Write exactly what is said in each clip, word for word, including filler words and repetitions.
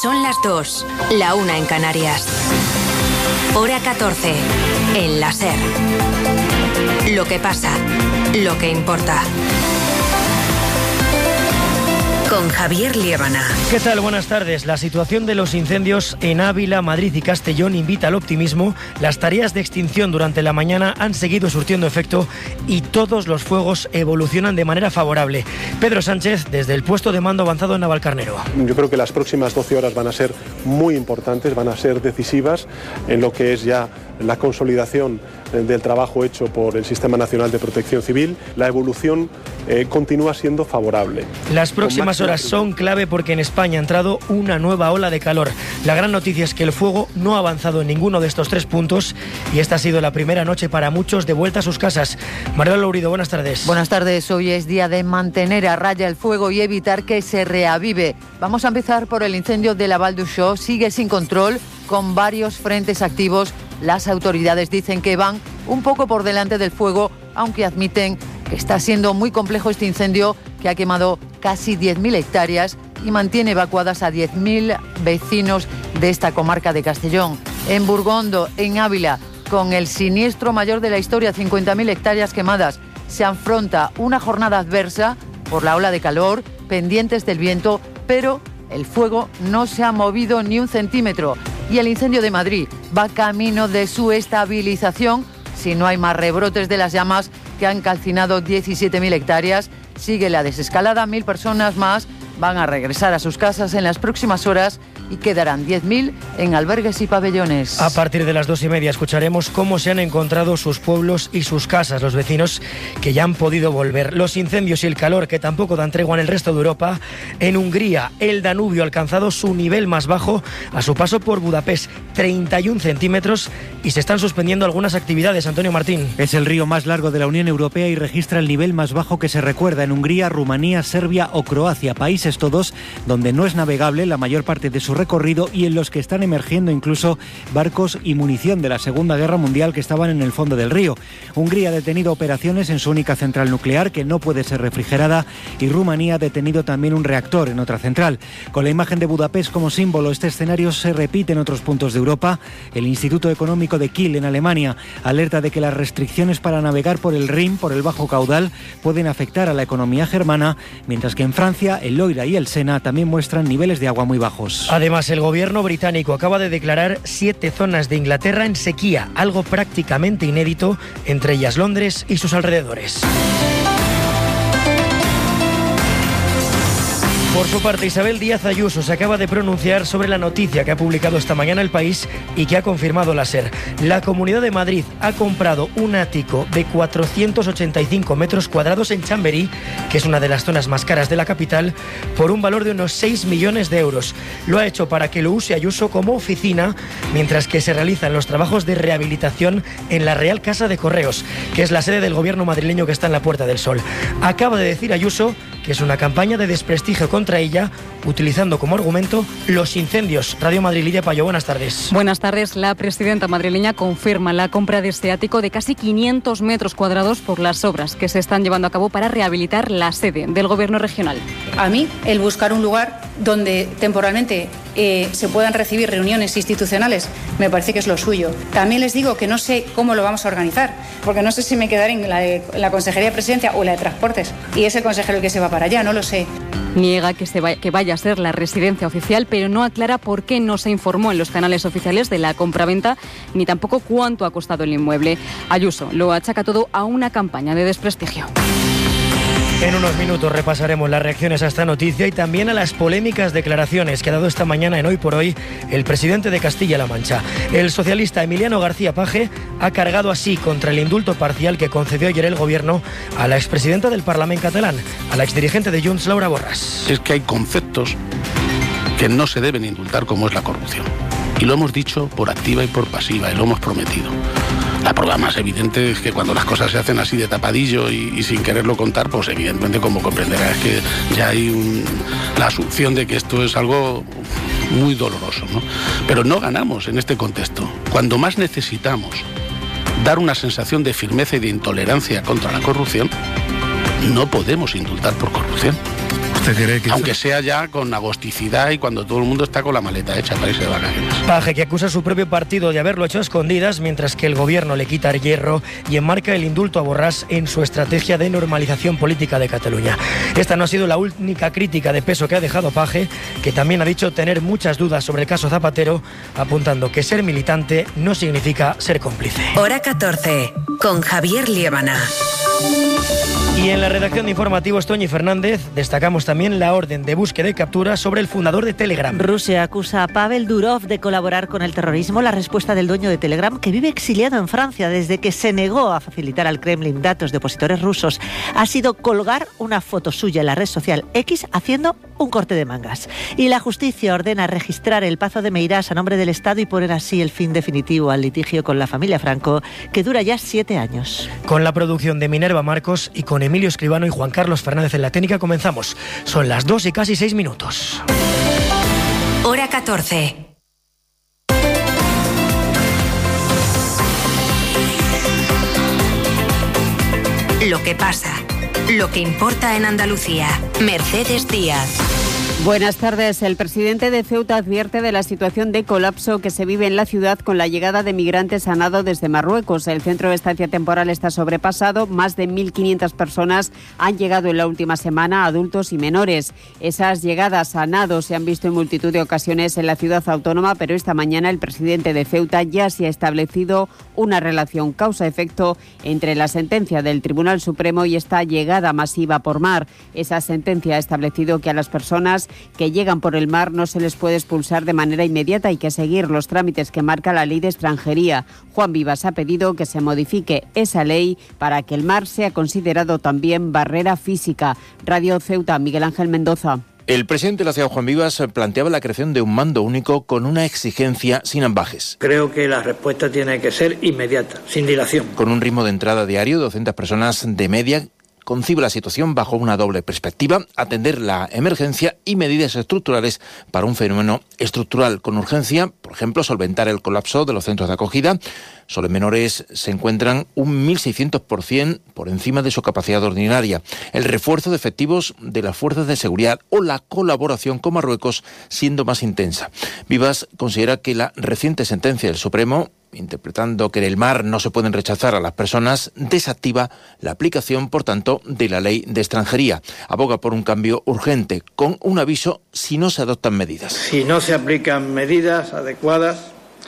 Son las dos, la una en Canarias. Hora catorce, en la SER. Lo que pasa, lo que importa. Con Javier Liébana. ¿Qué tal? Buenas tardes. La situación de los incendios en Ávila, Madrid y Castellón invita al optimismo. Las tareas de extinción durante la mañana han seguido surtiendo efecto y todos los fuegos evolucionan de manera favorable. Pedro Sánchez, desde el puesto de mando avanzado en Navalcarnero. Yo creo que las próximas doce horas van a ser muy importantes, van a ser decisivas en lo que es ya la consolidación del trabajo hecho por el Sistema Nacional de Protección Civil. La evolución eh, continúa siendo favorable. Las próximas horas son clave porque en España ha entrado una nueva ola de calor. La gran noticia es que el fuego no ha avanzado en ninguno de estos tres puntos y esta ha sido la primera noche para muchos de vuelta a sus casas. María Lourido, buenas tardes. Buenas tardes. Hoy es día de mantener a raya el fuego y evitar que se reavive. Vamos a empezar por el incendio de la Val d'Uixó. Sigue sin control, con varios frentes activos. Las autoridades dicen que van un poco por delante del fuego, aunque admiten que está siendo muy complejo este incendio que ha quemado casi diez mil hectáreas y mantiene evacuadas a diez mil vecinos de esta comarca de Castellón. En Burgondo, en Ávila, con el siniestro mayor de la historia, cincuenta mil hectáreas quemadas, se afronta una jornada adversa por la ola de calor, pendientes del viento, pero el fuego no se ha movido ni un centímetro. Y el incendio de Madrid va camino de su estabilización si no hay más rebrotes de las llamas que han calcinado diecisiete mil hectáreas. Sigue la desescalada, mil personas más van a regresar a sus casas en las próximas horas y quedarán diez mil en albergues y pabellones. A partir de las dos y media escucharemos cómo se han encontrado sus pueblos y sus casas, los vecinos que ya han podido volver. Los incendios y el calor que tampoco dan tregua en el resto de Europa. En Hungría, el Danubio ha alcanzado su nivel más bajo a su paso por Budapest, treinta y un centímetros, y se están suspendiendo algunas actividades. Antonio Martín. Es el río más largo de la Unión Europea y registra el nivel más bajo que se recuerda en Hungría, Rumanía, Serbia o Croacia, países todos donde no es navegable la mayor parte de su recorrido y en los que están emergiendo incluso barcos y munición de la Segunda Guerra Mundial que estaban en el fondo del río. Hungría ha detenido operaciones en su única central nuclear que no puede ser refrigerada y Rumanía ha detenido también un reactor en otra central. Con la imagen de Budapest como símbolo, este escenario se repite en otros puntos de Europa. El Instituto Económico de Kiel en Alemania alerta de que las restricciones para navegar por el Rin, por el bajo caudal, pueden afectar a la economía germana, mientras que en Francia el Loira y el Sena también muestran niveles de agua muy bajos. Además, el gobierno británico acaba de declarar siete zonas de Inglaterra en sequía, algo prácticamente inédito, entre ellas Londres y sus alrededores. Por su parte, Isabel Díaz Ayuso se acaba de pronunciar sobre la noticia que ha publicado esta mañana El País y que ha confirmado la SER. La Comunidad de Madrid ha comprado un ático de cuatrocientos ochenta y cinco metros cuadrados en Chamberí, que es una de las zonas más caras de la capital, por un valor de unos seis millones de euros. Lo ha hecho para que lo use Ayuso como oficina, mientras que se realizan los trabajos de rehabilitación en la Real Casa de Correos, que es la sede del gobierno madrileño que está en la Puerta del Sol. Acaba de decir Ayuso que es una campaña de desprestigio contra ella, utilizando como argumento los incendios. Radio Madrid, Lidia Payo, buenas tardes. Buenas tardes. La presidenta madrileña confirma la compra de este ático de casi quinientos metros cuadrados por las obras que se están llevando a cabo para rehabilitar la sede del gobierno regional. A mí, el buscar un lugar donde temporalmente eh, se puedan recibir reuniones institucionales, me parece que es lo suyo. También les digo que no sé cómo lo vamos a organizar, porque no sé si me quedaré en la, de, en la Consejería de Presidencia o la de Transportes, y es el consejero el que se va para allá, no lo sé. Niega que, se vaya, que vaya a ser la residencia oficial, pero no aclara por qué no se informó en los canales oficiales de la compraventa, ni tampoco cuánto ha costado el inmueble. Ayuso lo achaca todo a una campaña de desprestigio. En unos minutos repasaremos las reacciones a esta noticia y también a las polémicas declaraciones que ha dado esta mañana en Hoy por Hoy el presidente de Castilla-La Mancha. El socialista Emiliano García Paje ha cargado así contra el indulto parcial que concedió ayer el gobierno a la expresidenta del Parlamento catalán, a la exdirigente de Junts, Laura Borras. Es que hay conceptos que no se deben indultar, como es la corrupción. Y lo hemos dicho por activa y por pasiva, y lo hemos prometido. La prueba más evidente es que cuando las cosas se hacen así de tapadillo y, y sin quererlo contar, pues evidentemente, como comprenderás, es que ya hay un, la asunción de que esto es algo muy doloroso, ¿no? Pero no ganamos en este contexto. Cuando más necesitamos dar una sensación de firmeza y de intolerancia contra la corrupción, no podemos indultar por corrupción. ¿Usted cree que aunque sea ya con agosticidad y cuando todo el mundo está con la maleta hecha para irse de vacaciones? Paje, que acusa a su propio partido de haberlo hecho a escondidas, mientras que el gobierno le quita el hierro y enmarca el indulto a Borràs en su estrategia de normalización política de Cataluña. Esta no ha sido la única crítica de peso que ha dejado Paje, que también ha dicho tener muchas dudas sobre el caso Zapatero, apuntando que ser militante no significa ser cómplice. Hora catorce, con Javier Liébana. Y en la redacción de informativos, Toñi Fernández, destacamos también la orden de búsqueda y captura sobre el fundador de Telegram. Rusia acusa a Pavel Durov de colaborar con el terrorismo. La respuesta del dueño de Telegram, que vive exiliado en Francia desde que se negó a facilitar al Kremlin datos de opositores rusos, ha sido colgar una foto suya en la red social X haciendo un corte de mangas. Y la justicia ordena registrar el Pazo de Meirás a nombre del Estado y poner así el fin definitivo al litigio con la familia Franco, que dura ya siete años. Con la producción de Minerva Marcos y con Emilio Escribano y Juan Carlos Fernández en la técnica comenzamos. Son las dos y casi seis minutos. Hora catorce. Lo que pasa, lo que importa en Andalucía. Mercedes Díaz. Buenas tardes. El presidente de Ceuta advierte de la situación de colapso que se vive en la ciudad con la llegada de migrantes a nado desde Marruecos. El centro de estancia temporal está sobrepasado. Más de mil quinientas personas han llegado en la última semana, adultos y menores. Esas llegadas a nado se han visto en multitud de ocasiones en la ciudad autónoma, pero esta mañana el presidente de Ceuta ya se ha establecido una relación causa-efecto entre la sentencia del Tribunal Supremo y esta llegada masiva por mar. Esa sentencia ha establecido que a las personas que llegan por el mar no se les puede expulsar de manera inmediata, hay que seguir los trámites que marca la ley de extranjería. Juan Vivas ha pedido que se modifique esa ley para que el mar sea considerado también barrera física. Radio Ceuta, Miguel Ángel Mendoza. El presidente de la ciudad, Juan Vivas, planteaba la creación de un mando único con una exigencia sin ambajes. Creo que la respuesta tiene que ser inmediata, sin dilación. Con un ritmo de entrada diario, doscientas personas de media, concibe la situación bajo una doble perspectiva: atender la emergencia y medidas estructurales para un fenómeno estructural con urgencia, por ejemplo, solventar el colapso de los centros de acogida. Solo en menores se encuentran un mil seiscientos por ciento por encima de su capacidad ordinaria. El refuerzo de efectivos de las fuerzas de seguridad o la colaboración con Marruecos siendo más intensa. Vivas considera que la reciente sentencia del Supremo, interpretando que en el mar no se pueden rechazar a las personas, desactiva la aplicación, por tanto, de la ley de extranjería. Aboga por un cambio urgente, con un aviso si no se adoptan medidas. Si no se aplican medidas adecuadas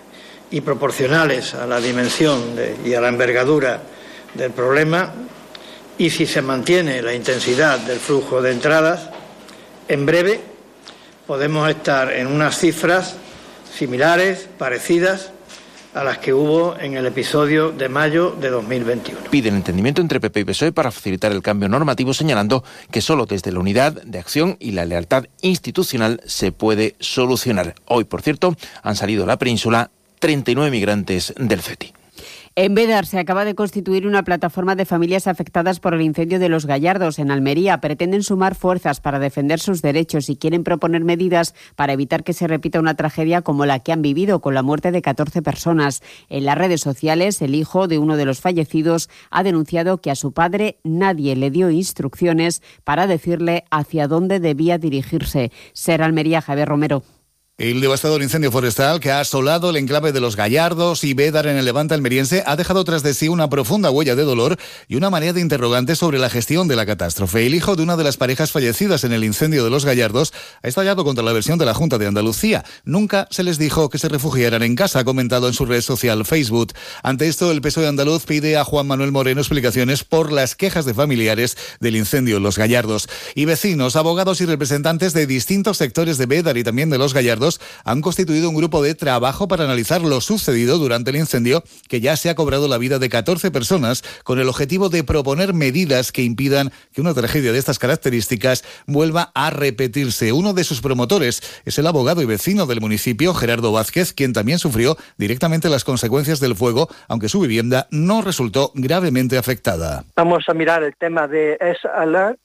y proporcionales a la dimensión de, y a la envergadura del problema, y si se mantiene la intensidad del flujo de entradas, en breve podemos estar en unas cifras similares, parecidas a las que hubo en el episodio de mayo de dos mil veintiuno. Piden entendimiento entre P P y P S O E para facilitar el cambio normativo, señalando que solo desde la unidad de acción y la lealtad institucional se puede solucionar. Hoy, por cierto, han salido a la península treinta y nueve migrantes del CETI. En Bédar se acaba de constituir una plataforma de familias afectadas por el incendio de Los Gallardos en Almería. Pretenden sumar fuerzas para defender sus derechos y quieren proponer medidas para evitar que se repita una tragedia como la que han vivido, con la muerte de catorce personas. En las redes sociales, el hijo de uno de los fallecidos ha denunciado que a su padre nadie le dio instrucciones para decirle hacia dónde debía dirigirse. Ser Almería, Javier Romero. El devastador incendio forestal que ha asolado el enclave de Los Gallardos y Bédar en el Levante almeriense ha dejado tras de sí una profunda huella de dolor y una marea de interrogantes sobre la gestión de la catástrofe. El hijo de una de las parejas fallecidas en el incendio de Los Gallardos ha estallado contra la versión de la Junta de Andalucía. Nunca se les dijo que se refugiaran en casa, ha comentado en su red social Facebook. Ante esto, el P S O E andaluz pide a Juan Manuel Moreno explicaciones por las quejas de familiares del incendio en Los Gallardos. Y vecinos, abogados y representantes de distintos sectores de Bédar y también de Los Gallardos han constituido un grupo de trabajo para analizar lo sucedido durante el incendio, que ya se ha cobrado la vida de catorce personas, con el objetivo de proponer medidas que impidan que una tragedia de estas características vuelva a repetirse. Uno de sus promotores es el abogado y vecino del municipio, Gerardo Vázquez, quien también sufrió directamente las consecuencias del fuego, aunque su vivienda no resultó gravemente afectada. Vamos a mirar el tema de S-Alerts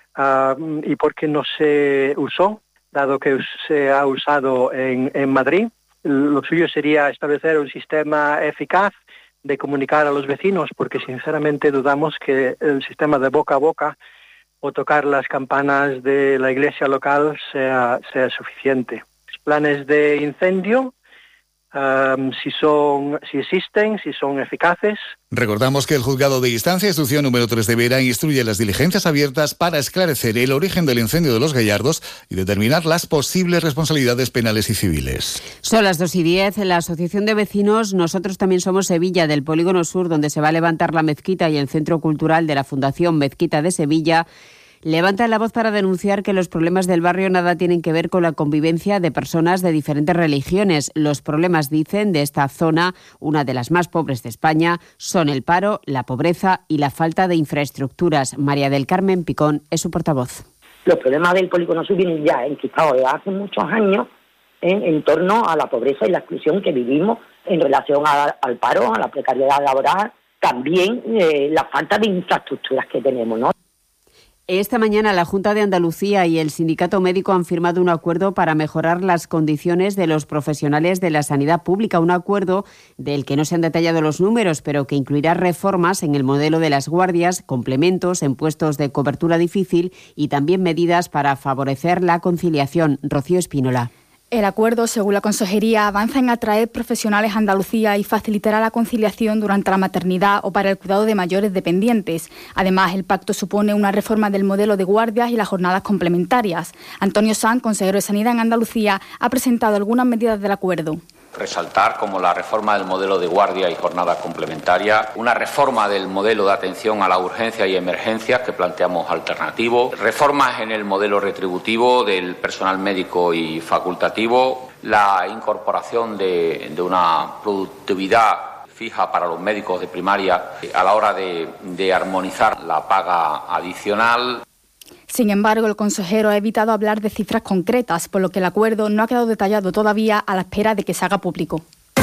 uh, y por qué no se usó, dado que se ha usado en, en Madrid. Lo suyo sería establecer un sistema eficaz de comunicar a los vecinos, porque sinceramente dudamos que el sistema de boca a boca o tocar las campanas de la iglesia local sea, sea suficiente. Planes de incendio, um, si son, si existen, si son eficaces. Recordamos que el Juzgado de Instancia, Instrucción número tres de Vera, instruye las diligencias abiertas para esclarecer el origen del incendio de Los Gallardos y determinar las posibles responsabilidades penales y civiles. Son las dos y diez. En la Asociación de Vecinos Nosotros También Somos Sevilla, del Polígono Sur, donde se va a levantar la mezquita, y el Centro Cultural de la Fundación Mezquita de Sevilla, levantan la voz para denunciar que los problemas del barrio nada tienen que ver con la convivencia de personas de diferentes religiones. Los problemas, dicen, de esta zona, una de las más pobres de España, son el paro, la pobreza y la falta de infraestructuras. María del Carmen Picón es su portavoz. Los problemas del Polígono Sur vienen ya enquistados desde hace muchos años en, en torno a la pobreza y la exclusión que vivimos en relación a, al paro, a la precariedad laboral, también eh, la falta de infraestructuras que tenemos, ¿no? Esta mañana la Junta de Andalucía y el Sindicato Médico han firmado un acuerdo para mejorar las condiciones de los profesionales de la sanidad pública, un acuerdo del que no se han detallado los números, pero que incluirá reformas en el modelo de las guardias, complementos en puestos de cobertura difícil y también medidas para favorecer la conciliación. Rocío Espínola. El acuerdo, según la Consejería, avanza en atraer profesionales a Andalucía y facilitará la conciliación durante la maternidad o para el cuidado de mayores dependientes. Además, el pacto supone una reforma del modelo de guardias y las jornadas complementarias. Antonio Sanz, consejero de Sanidad en Andalucía, ha presentado algunas medidas del acuerdo. Resaltar como la reforma del modelo de guardia y jornada complementaria, una reforma del modelo de atención a la urgencia y emergencias que planteamos alternativo, reformas en el modelo retributivo del personal médico y facultativo, la incorporación de, de una productividad fija para los médicos de primaria a la hora de, de armonizar la paga adicional. Sin embargo, el consejero ha evitado hablar de cifras concretas, por lo que el acuerdo no ha quedado detallado todavía a la espera de que se haga público.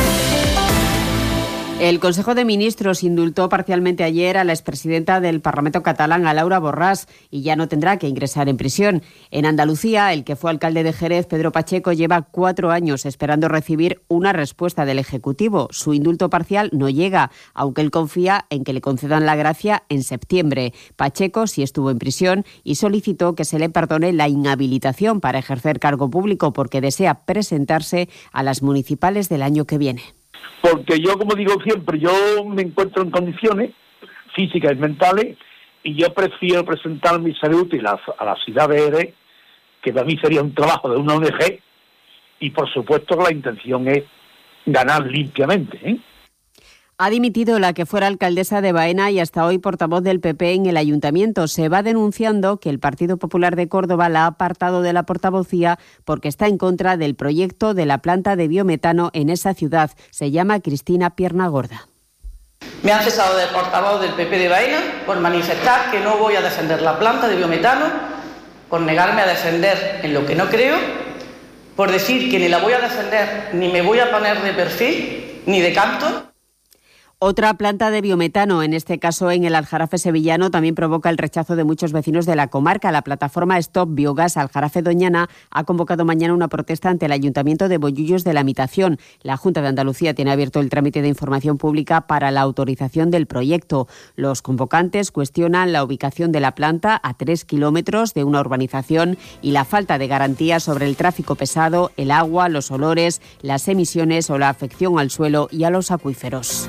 El Consejo de Ministros indultó parcialmente ayer a la expresidenta del Parlamento catalán, a Laura Borràs, y ya no tendrá que ingresar en prisión. En Andalucía, el que fue alcalde de Jerez, Pedro Pacheco, lleva cuatro años esperando recibir una respuesta del Ejecutivo. Su indulto parcial no llega, aunque él confía en que le concedan la gracia en septiembre. Pacheco sí estuvo en prisión y solicitó que se le perdone la inhabilitación para ejercer cargo público porque desea presentarse a las municipales del año que viene. Porque yo, como digo siempre, yo me encuentro en condiciones físicas y mentales y yo prefiero presentar mi salud y la, a la ciudad de Jerez, que para mí sería un trabajo de una O N G, y por supuesto la intención es ganar limpiamente, ¿eh? Ha dimitido la que fuera alcaldesa de Baena y hasta hoy portavoz del P P en el ayuntamiento. Se va denunciando que el Partido Popular de Córdoba la ha apartado de la portavocía porque está en contra del proyecto de la planta de biometano en esa ciudad. Se llama Cristina Piernagorda. Me han cesado de portavoz del P P de Baena por manifestar que no voy a defender la planta de biometano, por negarme a defender en lo que no creo, por decir que ni la voy a defender ni me voy a poner de perfil ni de canto. Otra planta de biometano, en este caso en el Aljarafe sevillano, también provoca el rechazo de muchos vecinos de la comarca. La plataforma Stop Biogas Aljarafe Doñana ha convocado mañana una protesta ante el Ayuntamiento de Bollullos de la Mitación. La Junta de Andalucía tiene abierto el trámite de información pública para la autorización del proyecto. Los convocantes cuestionan la ubicación de la planta a tres kilómetros de una urbanización y la falta de garantías sobre el tráfico pesado, el agua, los olores, las emisiones o la afección al suelo y a los acuíferos.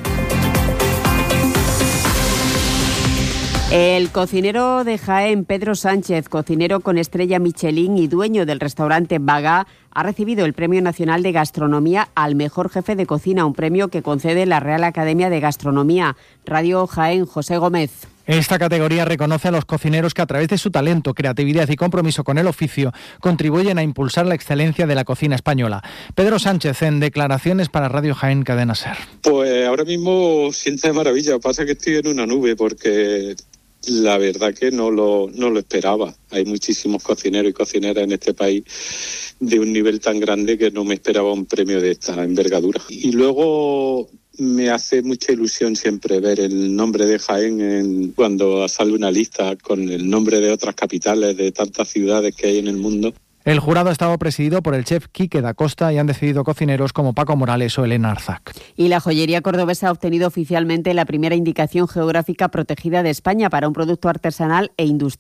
El cocinero de Jaén, Pedro Sánchez, cocinero con estrella Michelin y dueño del restaurante Bagá, ha recibido el Premio Nacional de Gastronomía al Mejor Jefe de Cocina, un premio que concede la Real Academia de Gastronomía. Radio Jaén, José Gómez. Esta categoría reconoce a los cocineros que a través de su talento, creatividad y compromiso con el oficio contribuyen a impulsar la excelencia de la cocina española. Pedro Sánchez, en declaraciones para Radio Jaén Cadena SER. Pues ahora mismo siento de maravilla, pasa que estoy en una nube porque la verdad que no lo, no lo esperaba. Hay muchísimos cocineros y cocineras en este país de un nivel tan grande que no me esperaba un premio de esta envergadura. Y luego me hace mucha ilusión siempre ver el nombre de Jaén en, cuando sale una lista con el nombre de otras capitales, de tantas ciudades que hay en el mundo. El jurado ha estado presidido por el chef Quique da Costa y han decidido cocineros como Paco Morales o Elena Arzac. Y la joyería cordobesa ha obtenido oficialmente la primera indicación geográfica protegida de España para un producto artesanal e industrial